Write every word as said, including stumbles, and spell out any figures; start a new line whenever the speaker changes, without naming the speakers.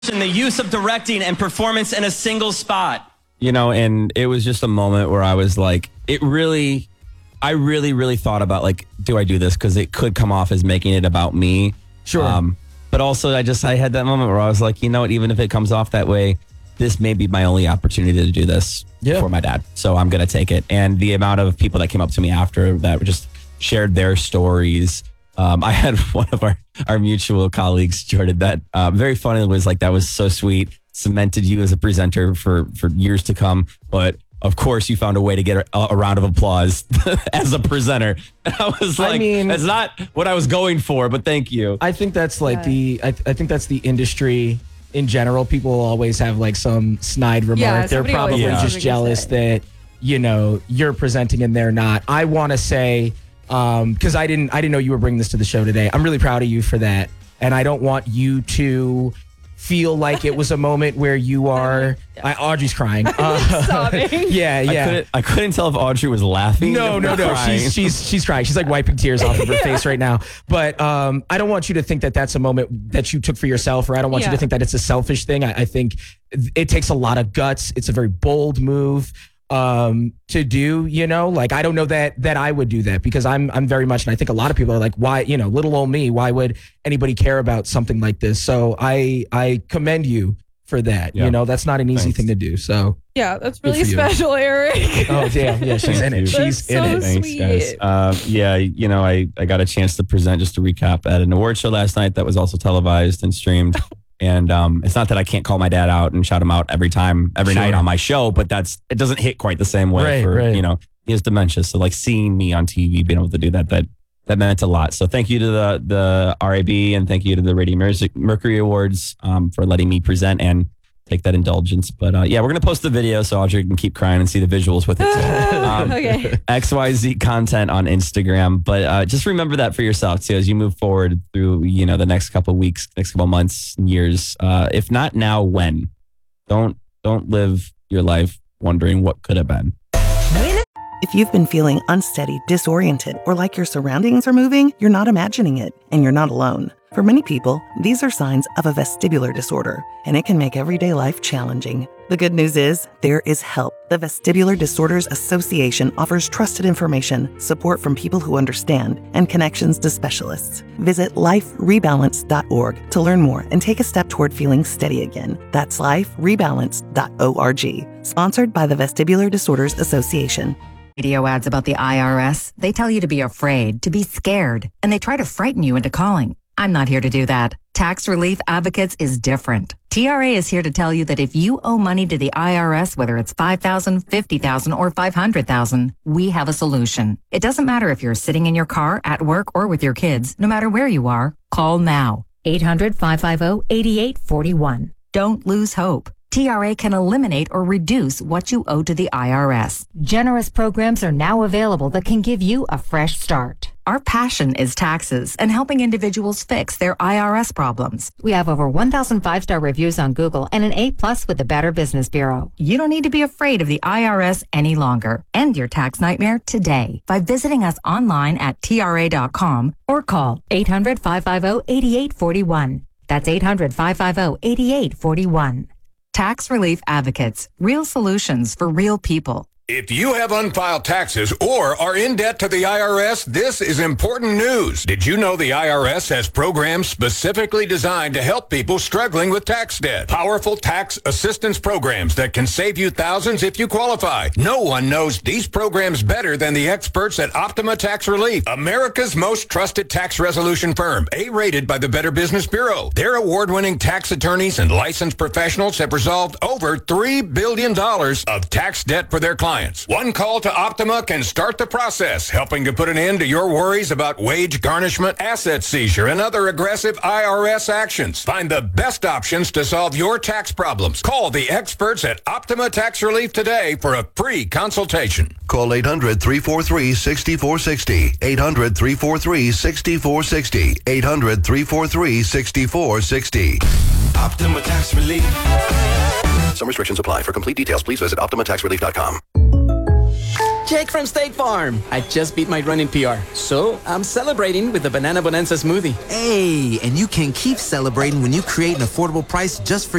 The use of directing and performance in a single spot.
You know, and it was just a moment where I was like, it really, I really, really thought about like, do I do this? Because it could come off as making it about me.
Sure.
Um, but also, I just, I had that moment where I was like, you know what, even if it comes off that way, this may be my only opportunity to do this
yeah.
for my dad. So I'm going to take it. And the amount of people that came up to me after that just shared their stories. Um, I had one of our, our mutual colleagues, Jordan, that uh, very funny was like, that was so sweet, cemented you as a presenter for, for years to come. But of course, you found a way to get a, a round of applause as a presenter. And I was like, I mean, that's not what I was going for, but thank you.
I think that's like yeah. the, I, I think that's the industry in general. People always have like some snide remark.
Yeah,
they're probably
yeah.
just jealous that, you know, you're presenting and they're not. I want to say, Um, because I didn't, I didn't know you were bringing this to the show today. I'm really proud of you for that, and I don't want you to feel like it was a moment where you are. I, Audrey's crying. Uh,
Sobbing.
Yeah, yeah.
I couldn't, I couldn't tell if Audrey was laughing.
No, no, no.
Crying.
She's she's she's crying. She's like wiping tears off of her
yeah.
face right now. But um, I don't want you to think that that's a moment that you took for yourself, or I don't want
yeah.
you to think that it's a selfish thing. I, I think it takes a lot of guts. It's a very bold move. Um, to do, you know, like, I don't know that, that I would do that because I'm, I'm very much, and I think a lot of people are like, why, you know, little old me, why would anybody care about something like this? So I, I commend you for that.
Yeah.
You know, that's not an easy
Thanks.
thing to do. So
yeah, that's really special, Eric.
Oh damn. Yeah. She's in it. She's
that's
in
so
it.
Thanks,
sweet.
guys. Uh, yeah, you know, I, I got a chance to present, just to recap, at an award show last night that was also televised and streamed. And um, it's not that I can't call my dad out and shout him out every time, every
Sure.
night on my show, but that's it doesn't hit quite the same way
Right,
for,
right.
you know, he has dementia. So like seeing me on T V, being able to do that, that that meant a lot. So thank you to the the R A B and thank you to the Radio Music Mercury Awards um, for letting me present and take that indulgence. But uh, yeah, we're going to post the video so Audrey can keep crying and see the visuals with it. So, um,
okay.
X Y Z content on Instagram. But uh, just remember that for yourself too, as you move forward through, you know, the next couple of weeks, next couple of months, years. Uh, if not now, when? Don't, don't live your life wondering what could have been.
If you've been feeling unsteady, disoriented, or like your surroundings are moving, you're not imagining it, and you're not alone. For many people, these are signs of a vestibular disorder, and it can make everyday life challenging. The good news is, there is help. The Vestibular Disorders Association offers trusted information, support from people who understand, and connections to specialists. Visit life rebalance dot org to learn more and take a step toward feeling steady again. That's life rebalance dot org. Sponsored by the Vestibular Disorders Association.
Radio ads about the I R S, they tell you to be afraid, to be scared, and they try to frighten you into calling. I'm not here to do that. Tax Relief Advocates is different. T R A is here to tell you that if you owe money to the I R S, whether it's five thousand dollars, fifty thousand dollars, or five hundred thousand dollars, we have a solution. It doesn't matter if you're sitting in your car, at work, or with your kids. No matter where you are, call now.
eight hundred, five five zero, eight eight four one.
Don't lose hope. T R A can eliminate or reduce what you owe to the I R S.
Generous programs are now available that can give you a fresh start.
Our passion is taxes and helping individuals fix their I R S problems.
We have over one thousand five-star reviews on Google and an A plus with the Better Business Bureau.
You don't need to be afraid of the I R S any longer. End your tax nightmare today by visiting us online at T R A dot com
or call eight hundred, five five zero, eight eight four one. That's eight hundred, five five zero, eight eight four one.
Tax Relief Advocates. Real solutions for real people.
If you have unfiled taxes or are in debt to the I R S, this is important news. Did you know the I R S has programs specifically designed to help people struggling with tax debt? Powerful tax assistance programs that can save you thousands if you qualify. No one knows these programs better than the experts at Optima Tax Relief, America's most trusted tax resolution firm, A-rated by the Better Business Bureau. Their award-winning tax attorneys and licensed professionals have resolved over three billion dollars of tax debt for their clients. One call to Optima can start the process, helping to put an end to your worries about wage garnishment, asset seizure, and other aggressive I R S actions. Find the best options to solve your tax problems. Call the experts at Optima Tax Relief today for a free consultation.
Call eight hundred, three four three, six four six zero. eight hundred, three four three, six four six zero. eight hundred, three four three, six four six zero.
Optima Tax Relief.
Some restrictions apply. For complete details, please visit Optima Tax Relief dot com.
Jake from State Farm. I just beat my running P R, so I'm celebrating with the Banana Bonanza smoothie.
Hey, and you can keep celebrating when you create an affordable price just for